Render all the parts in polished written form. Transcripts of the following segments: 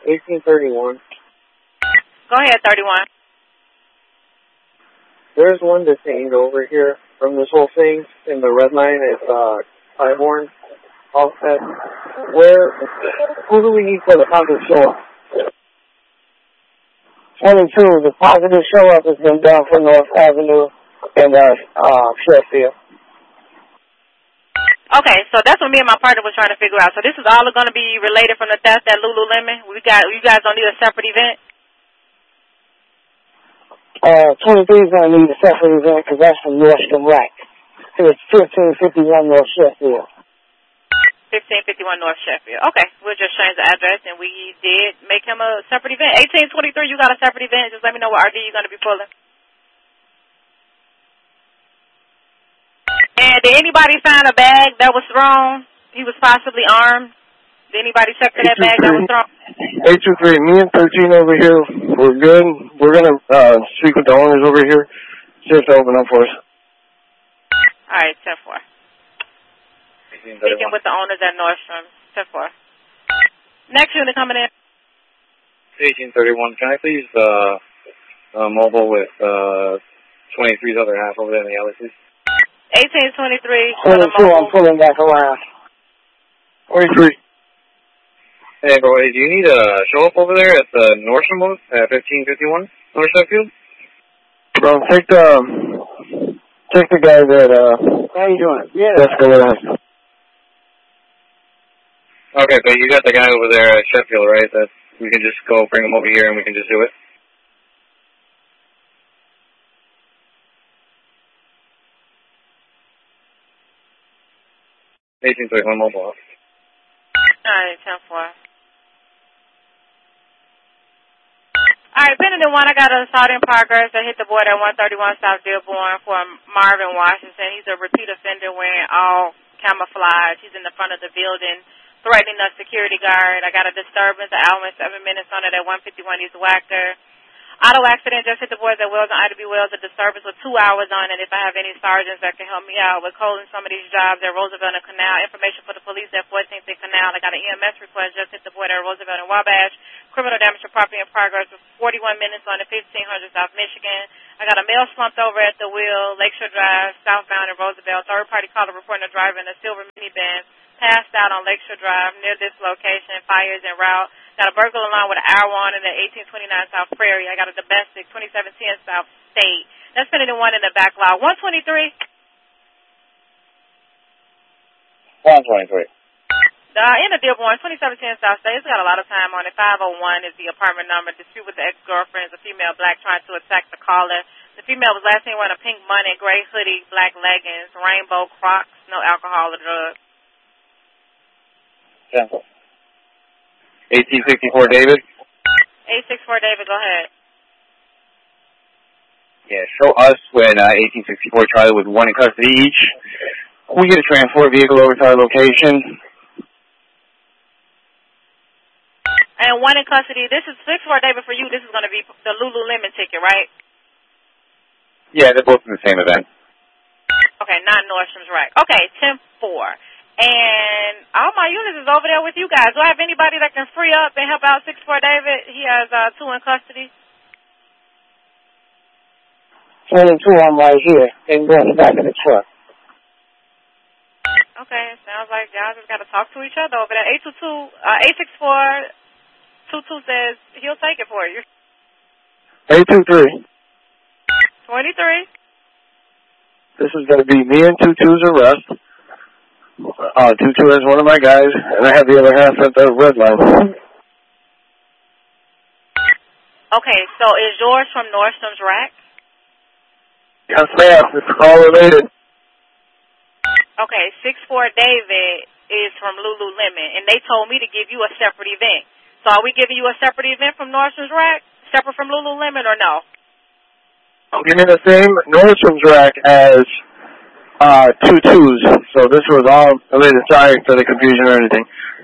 1831. Go ahead, 31. There's one detained over here from this whole thing in the red line. It's Tyhorn. Offset. Who do we need for the positive show up? 22. The positive show up has been done for North Avenue and Sheffield. Okay, so that's what me and my partner was trying to figure out. So this is all going to be related from the theft at Lululemon? You guys don't need a separate event? 23 is going to need a separate event because that's from Nordstrom Rack. It's 1551 North Sheffield. 1551 North Sheffield. Okay, we'll just change the address, and we did make him a separate event. 1823, you got a separate event. Just let me know what RD you're going to be pulling. And did anybody find a bag that was thrown? He was possibly armed. Did anybody check for that bag that was thrown? 823, me and 13 over here, we're good. We're going to speak with the owners over here, see if they open up for us. All right, 10-4. Speaking with the owners at Nordstrom, 10-4. Next unit coming in. 1831, can I please mobile with 23's other half over there in the alley, please? 1823. 22, I'm pulling back around. 23. Hey, bro, do you need a show up over there at the Nordstrom booth at 1551 North Sheffield? Bro, take the guy that, how you doing? Yeah. Let's go ahead. Okay, but you got the guy over there at Sheffield, right? That we can just go bring him over here and we can just do it? $18.31 mobile. Alright, 10-4. Alright, Pendleton 1, I got an assault in progress. I hit the board at 131 South Dearborn for Marvin Washington. He's a repeat offender wearing all camouflage. He's in the front of the building, threatening a security guard. I got a disturbance at Alvin 7 minutes on it at 151 East Wacker. Auto accident just hit the boys at Wells and Ida B. Wells. A disturbance with 2 hours on it. If I have any sergeants that can help me out with holding some of these jobs at Roosevelt and Canal. Information for the police at 14th and Canal. I got an EMS request just hit the board at Roosevelt and Wabash. Criminal damage to property in progress with 41 minutes on the 1500 South Michigan. I got a male slumped over at the wheel, Lakeshore Drive, southbound in Roosevelt. Third party caller reporting a driver in a silver minivan passed out on Lakeshore Drive near this location. Fires en route. Got a burglar alarm with an hour on in the 1829 South Prairie. I got a domestic 2710 South State. That's Pendleton 1 in the back lot. 123. 123. In the Dearborn, 2710 South State. It's got a lot of time on it. 501 is the apartment number. Dispute with the ex-girlfriend. A female black trying to attack the caller. The female was last seen wearing a pink money, gray hoodie, black leggings, rainbow Crocs, no alcohol or drugs. 1864 David. 864 David, go ahead. Yeah, show us when 1864 Charlie with 1 in custody each. We get a transport vehicle over to our location. And 1 in custody. This is 64 David for you. This is going to be the Lululemon ticket, right? Yeah, they're both in the same event. Okay, not Nordstrom's Rack. Okay, 10-4. And all my units is over there with you guys. Do I have anybody that can free up and help out 64 David? He has 2 in custody. 22, I'm right here. They can go in the back of the truck. Okay, sounds like y'all just got to talk to each other over there. 864 22 says he'll take it for you. 823. 23. This is going to be me and 22's arrest. 22 is one of my guys, and I have the other half at the red line. Okay, so is yours from Nordstrom's Rack? Yes, ma'am. It's all related. Okay, 64 David is from Lululemon, and they told me to give you a separate event. So are we giving you a separate event from Nordstrom's Rack, separate from Lululemon, or no? I'm giving the same Nordstrom's Rack as 22's, so this was all related. Sorry for the confusion or anything.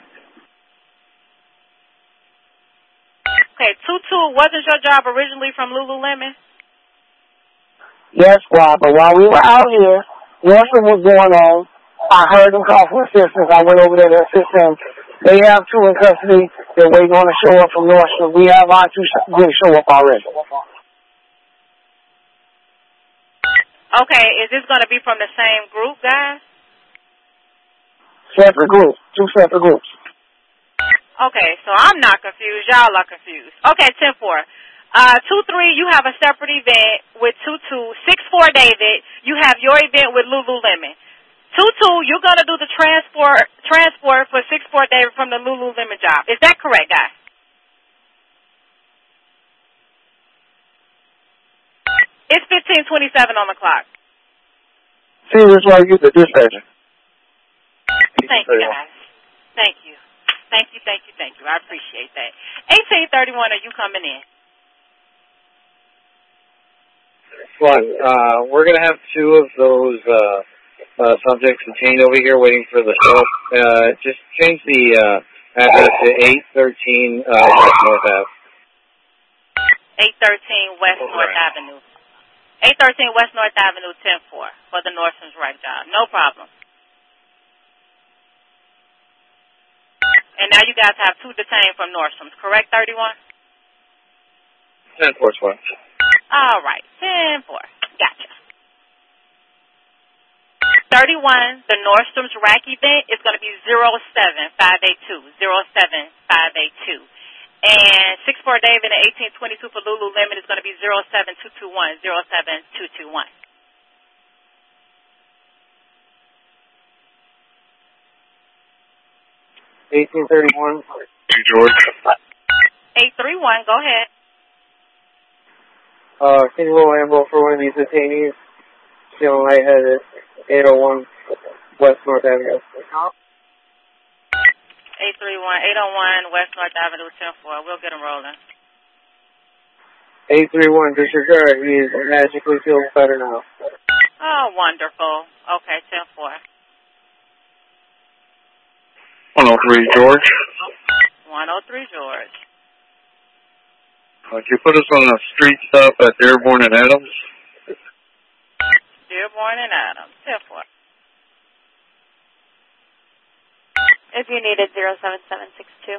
Okay, 22 wasn't your job originally from Lululemon? Yes, Bob, but while we were out here, nothing was going on. I heard them call for assistance. I went over there to assist them. They have 2 in custody. They're waiting on a show up from Nordstrom. We have our two going to show up already. Okay, is this going to be from the same group, guys? Separate groups. Two separate groups. Okay, so I'm not confused. Y'all are confused. Okay, 10-4. 2-3, you have a separate event with 2-2. 6-4, David, you have your event with Lululemon. 2-2, you're going to do the transport for 6-4, David, from the Lululemon job. Is that correct, guys? It's 15:27 on the clock. See, this is why you get the dispatcher. Thank you, guys. Thank you. I appreciate that. 1831, are you coming in? Fine. We're going to have two of those subjects detained over here waiting for the show. Just change the address to 813 West North Ave. 813 West North Avenue. 813 West North Avenue, 10-4 for the Nordstrom's right job. No problem. And now you guys have two detained from Nordstrom's, correct, 31? 10-4, sir. All right, 10-4. Gotcha. 31, the Nordstrom's rack event is going to be 07582. 07582. And 6-4 David and 1822 for Lululemon is going to be 07221. 07221. 1831. George. 831, go ahead. Can you roll ambo for one of these detainees? Feeling lightheaded. 801 West North Avenue. 831 West North Avenue, 10-4. We'll get him rolling. 831, disregard. He magically feels better now. Oh, wonderful. Okay, 10-4. 103, George. 103, George. Could you put us on a street stop at Dearborn and Adams? Dearborn and Adams, 10-4. If you needed 07762.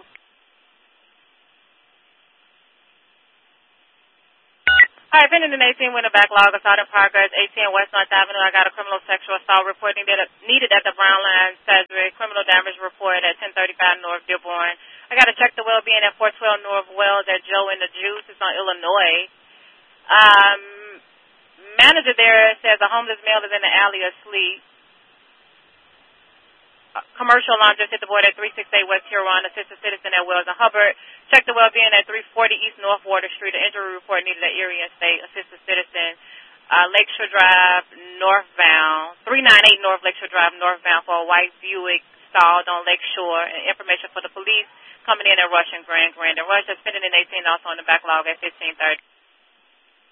All right, pending an 18 with a backlog, assault in progress, 18 West North Avenue. I got a criminal sexual assault report needed at the Brown Line, Sedgwick. Criminal damage report at 1035 North Dearborn. I got to check the well-being at 412 North Wells at Joe and the Juice. It's on Illinois. Manager there says a homeless male is in the alley asleep. Commercial laundress hit the board at 368 West Huron. Assistant citizen at Wells and Hubbard. Check the well-being at 340 East North Water Street. An injury report needed at Erie and State. Assistant citizen, Lakeshore Drive, northbound. 398 North Lakeshore Drive, northbound for a white Buick stalled on Lakeshore. And information for the police coming in at Rush and Grand and Rush. That's pending in 18, also on the backlog at 1530.